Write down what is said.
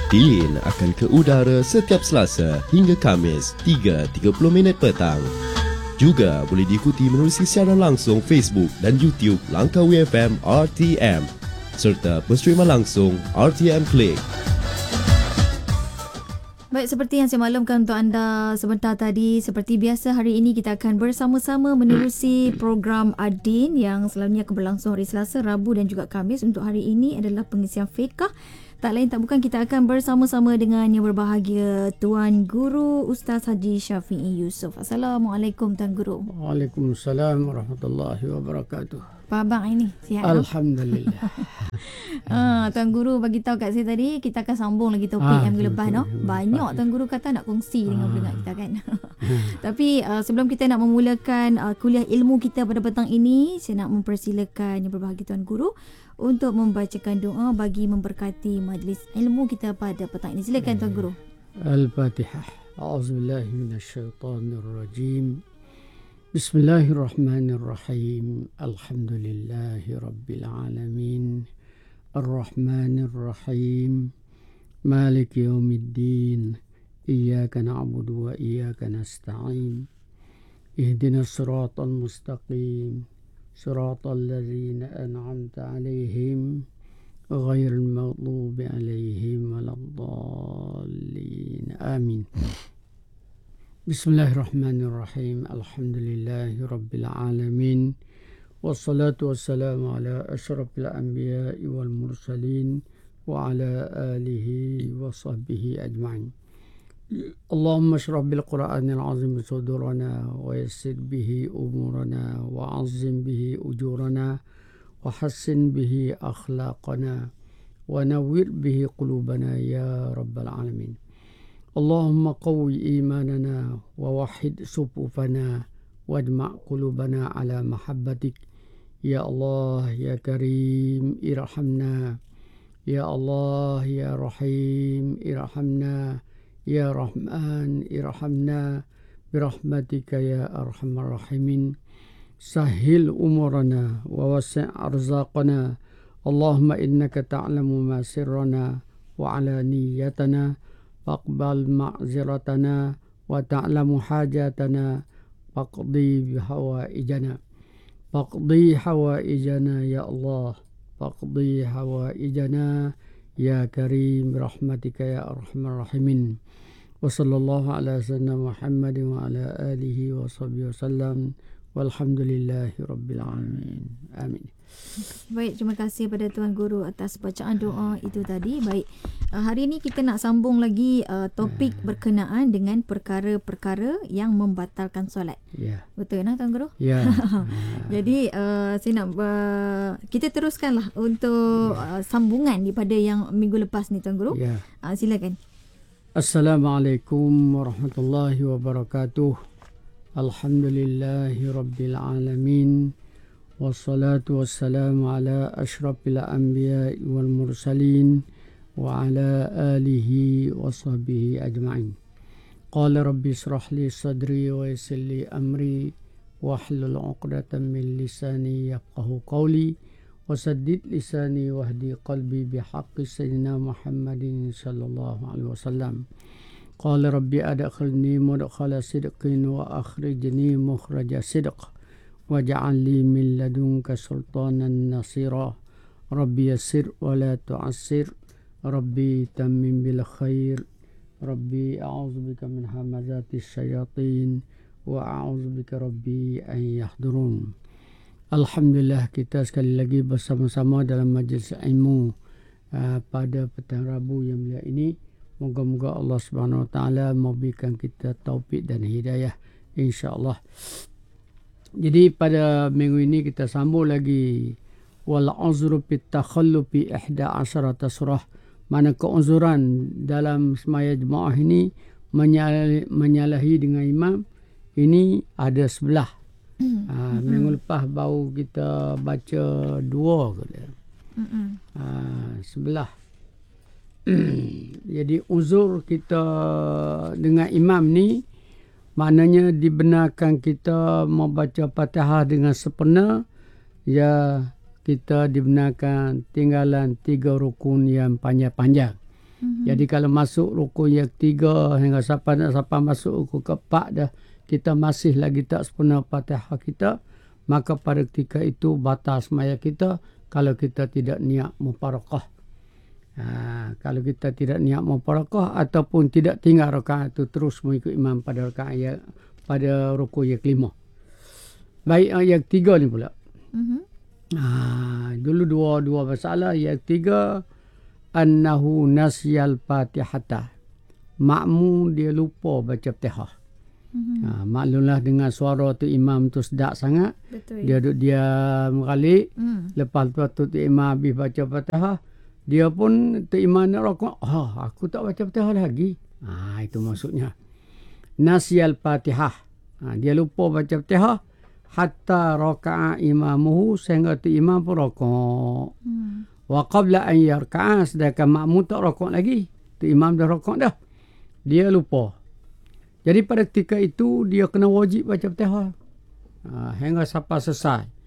Dilin akan ke udara setiap Selasa hingga Khamis 3.30 petang. Juga boleh diikuti menerusi siaran langsung Facebook dan YouTube Langkawi FM RTM serta berstreaman langsung RTM Click. Baik, seperti yang saya maklumkan untuk anda sebentar tadi, seperti biasa hari ini kita akan bersama-sama menerusi program Adin yang selalunya akan berlangsung hari Selasa, Rabu dan juga Khamis. Untuk hari ini adalah pengisian fiqh. Tak lain tak bukan kita akan bersama-sama dengan yang berbahagia Tuan Guru Ustaz Haji Syafiee Yusof. Assalamualaikum Tuan Guru. Waalaikumsalam warahmatullahi wabarakatuh. Apa abang ini? Sihat? Alhamdulillah. Tuan Guru bagi tahu kat saya tadi, kita akan sambung lagi topik yang minggu lepas no. Banyak Tuan Guru kata nak kongsi dengan pendengar kita kan. Tapi sebelum kita nak memulakan kuliah ilmu kita pada petang ini, saya nak mempersilakan yang berbahagia Tuan Guru untuk membacakan doa bagi memberkati majlis ilmu kita pada petang ini. Silakan Tuan Guru. Al-Fatihah. A'udzubillahi minasyaitonirrajim. Bismillahirrahmanirrahim. Alhamdulillahi rabbil alamin. Ar-Rahmanir-Rahim. Maliki yaumiddin. Iyyaka na'budu wa iyyaka nasta'in. Ihdinas siratal mustaqim. Siratal ladzina an'amta 'alaihim ghairil maghdubi 'alaihim waladdallin. Amin. Bismillahirrahmanirrahim. Alhamdulillahi rabbil alamin. Wassalatu wassalamu ala asyrafil anbiya'i wal mursalin wa ala alihi wa sahbihi ajma'in. Allahumma shrah bil Qur'anil azim sudurana wa yassir bihi umurana wa azzim bihi ujurana wa hassin bihi akhlaqana wa nawwir bihi qulubana ya rabbal alamin. Allahumma qawwi imanana wa wahid sufufana wajma' qulubana ala mahabbatik. Ya Allah ya Karim irhamna. Ya Allah ya Rahim irhamna. Ya Rahman irhamna birahmatika ya arhamar rahimin. Sahil umurana wa wasi' arzaqana. Allahumma innaka ta'lamu ma sirrana wa alaniyatana. Faqbal ma'ziratana wa ta'lamu hajatana. Faqdi hawaijana. Faqdi hawaijana ya Allah. Faqdi hawaijana ya Karim rahmatika ya arhamar rahimin. Wa sallallahu ala sayyidina Muhammad wa ala alihi wa sahbihi wasallam. Walhamdulillahi rabbil alamin. Amin. Baik, terima kasih pada Tuan Guru atas bacaan doa itu tadi. Baik, hari ini kita nak sambung lagi topik berkenaan dengan perkara-perkara yang membatalkan solat. Betul tak Tuan Guru? Ya. Jadi saya nak kita teruskanlah untuk sambungan daripada yang minggu lepas ni Tuan Guru. Silakan. Assalamualaikum warahmatullahi wabarakatuh. Alhamdulillahi rabbil alamin. Wassalatu wassalamu ala asyrafil anbiya'i wal mursalin wa ala alihi wa sahbihi ajma'in. Qala rabbi israh li sadri wa yassir li amri wahlul 'uqdatam min lisani yafqahu qawli wasaddid lisani wahdi qalbi bihaqqi sayyidina Muhammadin sallallahu alaihi wasallam. Qala rabbi adkhilni mudkhala sidqin wa akhrijni mukhraja sidq waj'al li min ladunka sultanan nasira. Rabbi yassir wa la tu'assir. Rabbi tammim bil khair. Rabbi a'udzubika min hamazatis syayatin wa a'udzubika rabbi an yahdurun. Alhamdulillah, kita sekali lagi bersama-sama dalam majlis ilmu pada petang Rabu yang mulia ini. Moga-moga Allah Subhanahu Wa Taala memberikan kita taufik dan hidayah insya-Allah. Jadi pada minggu ini kita sambung lagi wal uzru fit takhallufi 11 surah. Mana keunzuran dalam semaya jemaah ini menyalahi dengan imam ini ada 11. Minggu lepas baru kita baca 2 ke dia. 11. Jadi uzur kita dengan imam ni maknanya dibenarkan kita membaca Fatihah dengan sempurna, ya kita dibenarkan tinggalan 3 rukun yang panjang-panjang. Jadi kalau masuk rukun yang ketiga hingga sampai masuk rukun keempat dah, kita masih lagi tak sempurna Fatihah kita, maka pada ketika itu batal semaya kita kalau kita tidak niat mufarakah. Kalau kita tidak niat mufarakah ataupun tidak tinggal rakaat itu terus mengikut imam pada rakaat pada rukun yang kelima. Baik, yang ketiga ni pula. Dulu dua masalah. Yang ketiga, annahu nasyal fatihata. Makmum dia lupa baca Fatihah. Maklumlah dengan suara tu imam tu sedap sangat. Betul. Dia duduk diam balik. Lepas tu imam habis baca Fatihah, dia pun tu imam nak rokok. Aku tak baca Fatihah lagi. Itu maksudnya. Nasyal fatihah. Dia lupa baca Fatihah hatta raka'a imamuhu, sehingga tu imam pun rokok. Wa qabla an yarka'a, sedangkan makmum tak rokok lagi. Tu imam dah rokok dah. Dia lupa. Jadi pada ketika itu dia kena wajib baca Fatihah. Hingga sampai selesai.